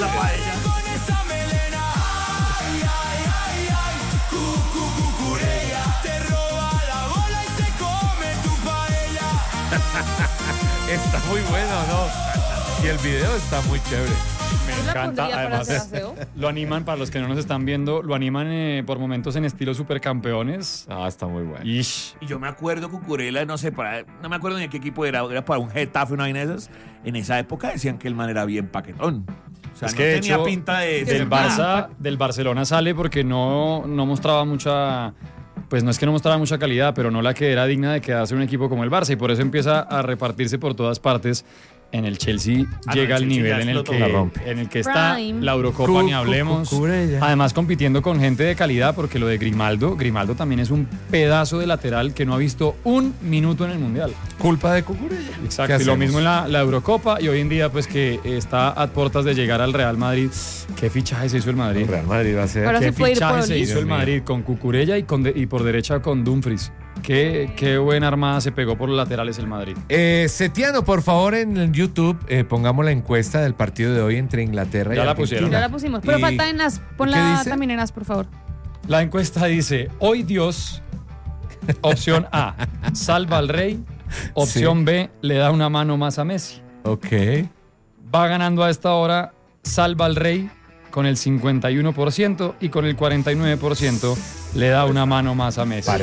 esa paella. Está muy bueno, ¿no? Y el video está muy chévere. Me encanta, además lo animan, para los que no nos están viendo, lo animan por momentos en estilo supercampeones. Ah, está muy bueno. Y yo me acuerdo Cucurella, no sé, no me acuerdo ni qué equipo era para un Getafe, una vaina de esas. En esa época decían que el man era bien paquetón. O sea, es no que tenía hecho, pinta de del Barça, del Barcelona sale porque no mostraba mucha, pues no es que no mostraba mucha calidad, pero no la que era digna de quedarse en un equipo como el Barça, y por eso empieza a repartirse por todas partes. En el Chelsea llega al nivel en el que está la Eurocopa, ni hablemos. Además compitiendo con gente de calidad, porque lo de Grimaldo también es un pedazo de lateral que no ha visto un minuto en el Mundial. Culpa de Cucurella. Exacto, y lo mismo en la Eurocopa, y hoy en día pues que está a puertas de llegar al Real Madrid. ¿Qué fichaje se hizo el Madrid? El Real Madrid va a ser. ¿Qué fichaje se hizo el Madrid con Cucurella y por derecha con Dumfries? Qué buena armada se pegó por los laterales el Madrid. Setiano, por favor, en YouTube pongamos la encuesta del partido de hoy entre Inglaterra y Argentina. Ya la pusimos, pero falta en As. Ponla también en As, por favor. La encuesta dice: hoy Dios, opción A, salva al rey, opción B, le da una mano más a Messi. Ok. Va ganando a esta hora, salva al rey con el 51% y con el 49% le da una mano más a Messi.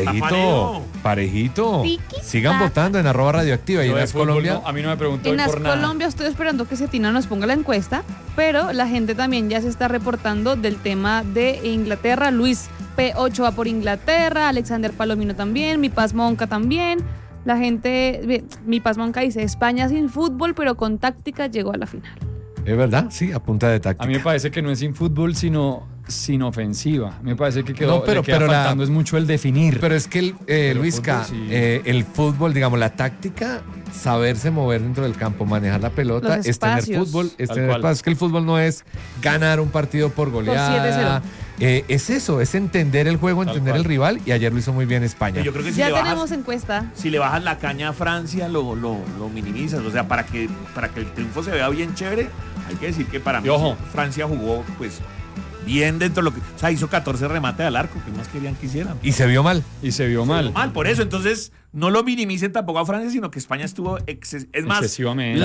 Parejito. Sigan votando en @radioactiva y en As Colombia. No, a mí no me preguntó en por nada. Colombia estoy esperando que Cetina nos ponga la encuesta, pero la gente también ya se está reportando del tema de Inglaterra. Luis P8 va por Inglaterra, Alexander Palomino también, Mi Paz Monca también. La gente, Mi Paz Monca dice: España sin fútbol, pero con táctica llegó a la final. Es verdad, sí, a punta de táctica. A mí me parece que no es sin fútbol, sino sin ofensiva. Me parece que quedó, pero faltando es mucho el definir. Pero es que, Luisca, el fútbol, digamos, la táctica, saberse mover dentro del campo, manejar la pelota, es tener fútbol, es tener espacio. Es que el fútbol no es ganar un partido por goleada. Es eso, es entender el juego, entender el rival, y ayer lo hizo muy bien España. Yo creo que ya tenemos encuesta. Si le bajas la caña a Francia, lo minimizas. O sea, para que el triunfo se vea bien chévere, hay que decir que para mí Francia jugó pues bien dentro de lo que... O sea, hizo 14 remates al arco, que más querían que hicieran. Y se vio mal. Por eso, entonces, no lo minimicen tampoco a Francia, sino que España estuvo... Es más, excesivamente.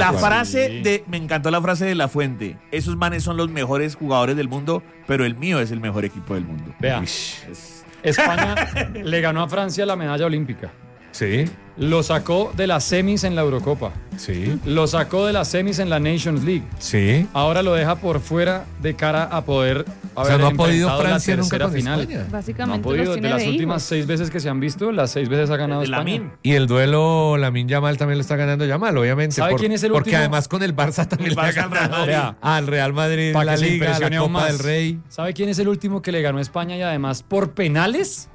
Me encantó la frase de La Fuente: esos manes son los mejores jugadores del mundo, pero el mío es el mejor equipo del mundo. Vea, España le ganó a Francia la medalla olímpica. Sí. Lo sacó de las semis en la Eurocopa. Sí. Lo sacó de las semis en la Nations League. Sí. Ahora lo deja por fuera de cara a poder haber no ha podido Francia la nunca tercera con final. España. Básicamente no ha podido. De las últimas 6 veces que se han visto, las 6 veces ha ganado España. Y el duelo Lamine Yamal también lo está ganando Yamal, obviamente. ¿Sabe quién es el último? Porque además con el Barça también le ha ganado al Real Madrid, para la que Liga, la Copa más del Rey. ¿Sabe quién es el último que le ganó a España y además por penales?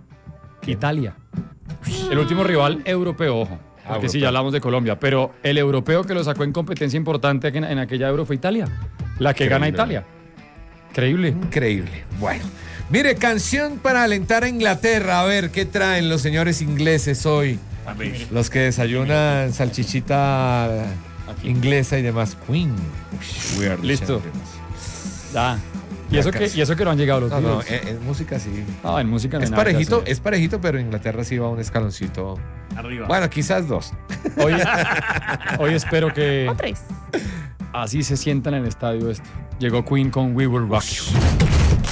Italia. El último rival europeo, ojo. Porque sí, ya hablamos de Colombia, pero el europeo que lo sacó en competencia importante en aquella Euro fue Italia. La que gana Italia. Increíble. Bueno, mire, canción para alentar a Inglaterra. A ver, ¿qué traen los señores ingleses hoy? Los que desayunan salchichita inglesa y demás. Queen. Listo. Ya. ¿Y eso que no han llegado los No, en música sí. En música no es parejito, pero Inglaterra sí va un escaloncito arriba. Bueno, quizás 2. Hoy espero que... O 3. Así se sienta en el estadio esto. Llegó Queen con We Will Rock You.